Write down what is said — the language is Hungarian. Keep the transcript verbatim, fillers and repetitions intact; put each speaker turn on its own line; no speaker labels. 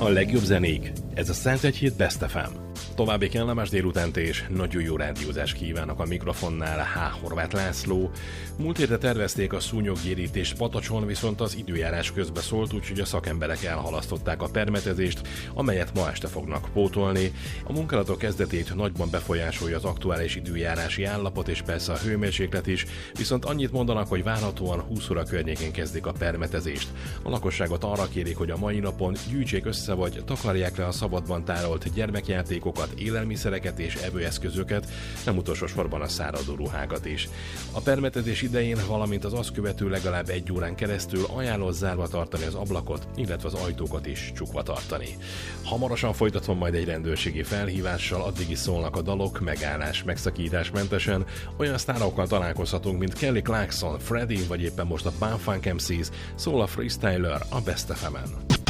A legjobb zenék, ez a százegy hét Best ef em. További kellemes délutánt és nagyon jó rádiózást kívánok a mikrofonnál H. Horváth László. Múlt hétre tervezték a szúnyoggyérítést Patacson, viszont az időjárás közbe szólt, úgyhogy a szakemberek elhalasztották a permetezést, amelyet ma este fognak pótolni. A munkálatok kezdetét nagyban befolyásolja az aktuális időjárási állapot és persze a hőmérséklet is, viszont annyit mondanak, hogy várhatóan húsz óra környékén kezdik a permetezést. A lakosságot arra kérik, hogy a mai napon gyűjtsék össze vagy takarják le a szabadban tárolt gyermekjátékokat, élelmiszereket és evőeszközöket, nem utolsó sorban a száradó ruhákat is. A permetezés idején, valamint az azt követő legalább egy órán keresztül ajánlott zárva tartani az ablakot, illetve az ajtókat is csukva tartani. Hamarosan folytatom majd egy rendőrségi felhívással, addig is szólnak a dalok, megállás, megszakítás mentesen, olyan sztárokkal találkozhatunk, mint Kelly Clarkson, Freddie, vagy éppen most a Bumfunk em cés, szól a Freestyler a Best ef emen.